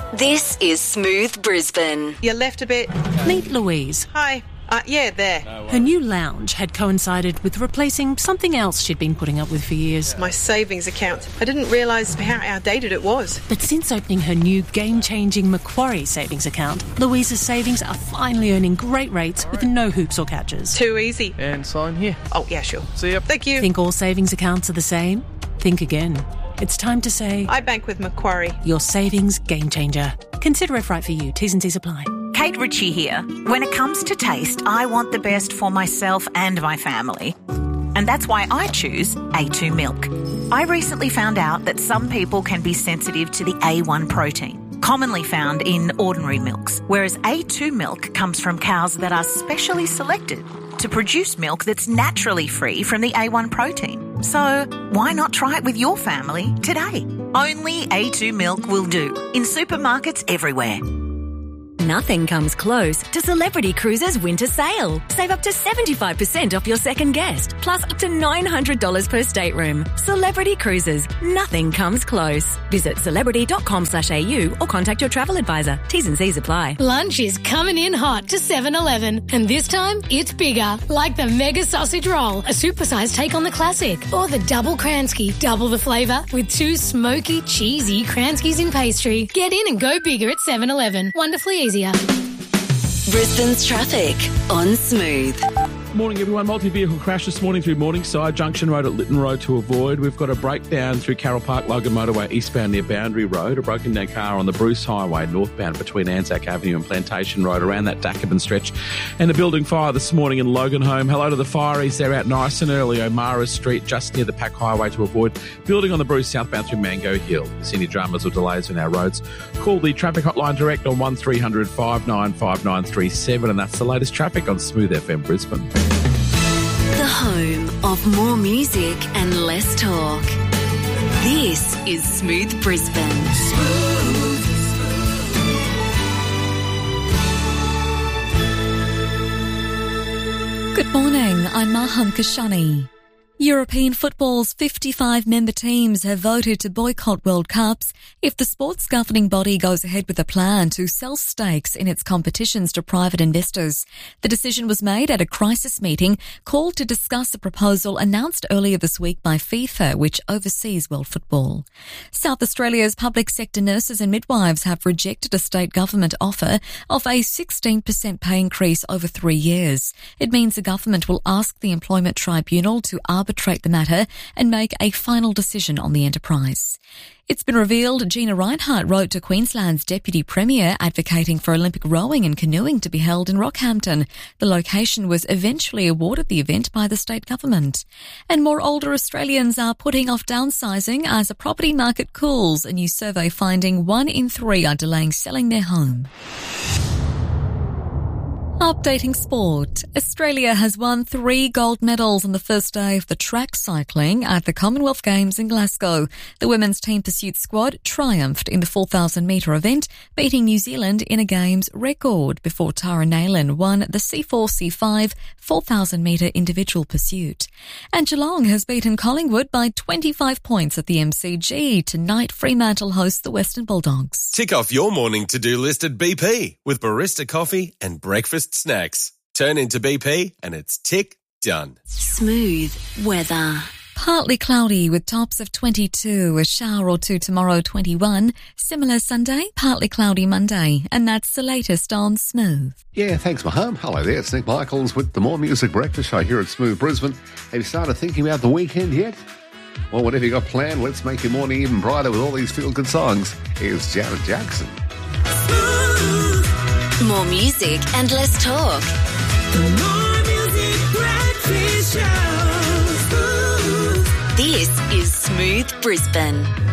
This is Smooth Brisbane. You left a bit. Meet Louise. Hi. Yeah, there. Her new lounge had coincided with replacing something else she'd been putting up with for years. My savings account. I didn't realise how outdated it was. But since opening her new game-changing Macquarie savings account, Louise's savings are finally earning great rates with no hoops or catches. Too easy. And sign here. Oh, yeah, sure. See ya. Thank you. Think all savings accounts are the same? Think again. It's time to say... I bank with Macquarie. Your savings game changer. Consider if right for you. T's and C's apply. Kate Ritchie here. When it comes to taste, I want the best for myself and my family. And that's why I choose A2 milk. I recently found out that some people can be sensitive to the A1 protein, commonly found in ordinary milks, whereas A2 milk comes from cows that are specially selected to produce milk that's naturally free from the A1 protein. So why not try it with your family today? Only A2 milk will do, in supermarkets everywhere. Nothing comes close to Celebrity Cruises' winter sale. Save up to 75% off your second guest, plus up to $900 per stateroom. Celebrity Cruises. Nothing comes close. Visit celebrity.com/au or contact your travel advisor. T's and C's apply. Lunch is coming in hot to 7-Eleven, and this time it's bigger, like the Mega Sausage Roll, a supersized take on the classic, or the Double Kransky, double the flavour with 2 smoky, cheesy Kranskys in pastry. Get in and go bigger at 7-Eleven. Wonderfully easier. Brisbane's traffic on Smooth. Morning, everyone. Multi-vehicle crash this morning through Morningside Junction Road at Lytton Road to avoid. We've got a breakdown through Carroll Park Logan Motorway eastbound near Boundary Road, a broken down car on the Bruce Highway northbound between Anzac Avenue and Plantation Road around that Dacabin stretch, and a building fire this morning in Logan Home. Hello to the fireys. They're out nice and early. O'Mara Street just near the Pack Highway to avoid. Building on the Bruce southbound through Mango Hill. If there's any dramas or delays on our roads, call the traffic hotline direct on 1300 595937, and that's the latest traffic on Smooth FM Brisbane. The home of more music and less talk. This is Smooth Brisbane. Good morning, I'm Maham Kashani. European football's 55 member teams have voted to boycott World Cups if the sport's governing body goes ahead with a plan to sell stakes in its competitions to private investors. The decision was made at a crisis meeting called to discuss a proposal announced earlier this week by FIFA, which oversees world football. South Australia's public sector nurses and midwives have rejected a state government offer of a 16% pay increase over 3 years. It means the government will ask the Employment Tribunal to arbitrate the matter and make a final decision on the enterprise. It's been revealed Gina Rinehart wrote to Queensland's Deputy Premier advocating for Olympic rowing and canoeing to be held in Rockhampton. The location was eventually awarded the event by the state government. And more older Australians are putting off downsizing as the property market cools, a new survey finding 1 in 3 are delaying selling their home. Updating sport. Australia has won 3 gold medals on the first day of the track cycling at the Commonwealth Games in Glasgow. The women's team pursuit squad triumphed in the 4,000-metre event, beating New Zealand in a Games record before Tara Nalen won the C4-C5 4,000-metre individual pursuit. And Geelong has beaten Collingwood by 25 points at the MCG. Tonight, Fremantle hosts the Western Bulldogs. Tick off your morning to-do list at BP with barista coffee and breakfast snacks. Turn into BP and it's tick done. Smooth weather. Partly cloudy with tops of 22, a shower or 2 tomorrow, 21. Similar Sunday, partly cloudy Monday. And that's the latest on Smooth. Yeah, thanks, Maham. Hello there, it's Nick Michaels with the More Music Breakfast Show here at Smooth Brisbane. Have you started thinking about the weekend yet? Well, whatever you got planned, let's make your morning even brighter with all these feel-good songs. Here's Janet Jackson. More music and less talk. The More Music Breakfast Show. This is Smooth Brisbane.